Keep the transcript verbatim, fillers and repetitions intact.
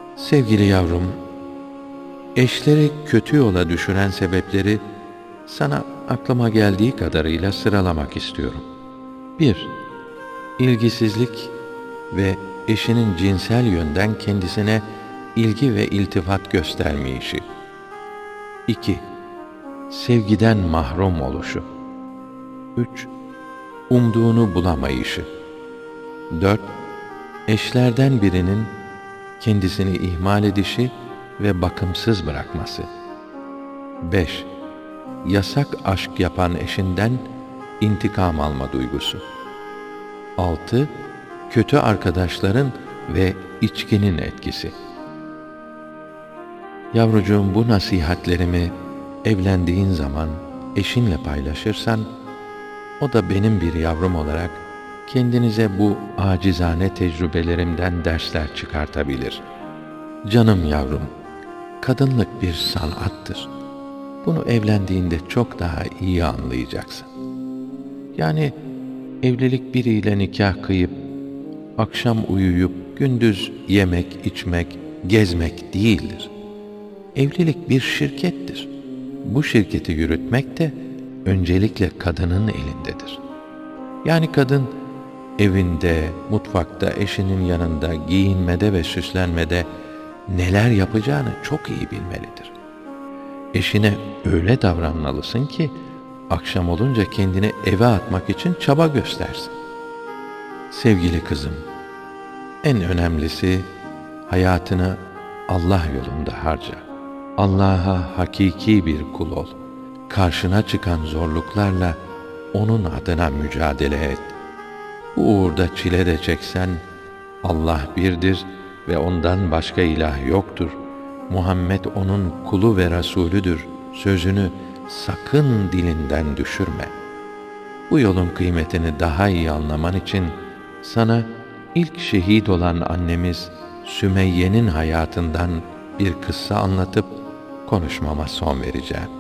Sevgili yavrum, eşleri kötü yola düşüren sebepleri sana aklıma geldiği kadarıyla sıralamak istiyorum. bir. İlgisizlik ve eşinin cinsel yönden kendisine ilgi ve iltifat göstermeyişi. iki. Sevgiden mahrum oluşu. üç. Umduğunu bulamayışı. dört. Eşlerden birinin kendisini ihmal edişi ve bakımsız bırakması. beş. Yasak aşk yapan eşinden intikam alma duygusu. altı. Kötü arkadaşların ve içkinin etkisi. Yavrucuğum, bu nasihatlerimi evlendiğin zaman eşinle paylaşırsan, o da benim bir yavrum olarak kendinize bu acizane tecrübelerimden dersler çıkartabilir. Canım yavrum, kadınlık bir sanattır. Bunu evlendiğinde çok daha iyi anlayacaksın. Yani evlilik biriyle nikah kıyıp, akşam uyuyup, gündüz yemek, içmek, gezmek değildir. Evlilik bir şirkettir. Bu şirketi yürütmek de öncelikle kadının elindedir. Yani kadın, evinde, mutfakta, eşinin yanında, giyinmede ve süslenmede neler yapacağını çok iyi bilmelidir. Eşine öyle davranmalısın ki, akşam olunca kendini eve atmak için çaba göstersin. Sevgili kızım, en önemlisi hayatını Allah yolunda harca. Allah'a hakiki bir kul ol. Karşına çıkan zorluklarla onun adına mücadele et. Bu uğurda çile de çeksen, Allah birdir ve ondan başka ilah yoktur. Muhammed onun kulu ve Resulüdür sözünü sakın dilinden düşürme. Bu yolun kıymetini daha iyi anlaman için sana ilk şehit olan annemiz Sümeyye'nin hayatından bir kıssa anlatıp konuşmama son vereceğim.